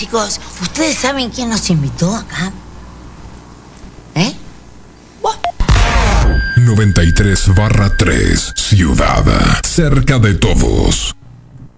Chicos, ¿ustedes saben quién nos invitó acá? ¿Eh? 93/3 Ciudad, cerca de todos.